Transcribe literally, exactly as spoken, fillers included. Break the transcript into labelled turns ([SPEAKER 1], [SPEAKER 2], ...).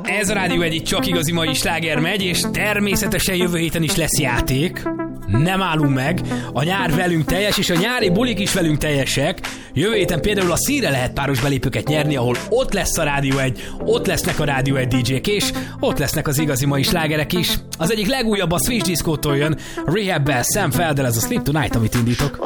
[SPEAKER 1] Ez a Rádió egy csak igazi mai sláger megy, és természetesen jövő héten is lesz játék. Nem állunk meg, a nyár velünk teljes, és a nyári bulik is velünk teljesek. Jövő héten például a Színre lehet páros belépőket nyerni, ahol ott lesz a Rádió egy, ott lesznek a Rádió egy dé jék, és ott lesznek az igazi mai slágerek is. Az egyik legújabb a Switch Disco-tól jön, Rehab-bel, Sam Felddel, ez a Sleep Tonight, amit indítok.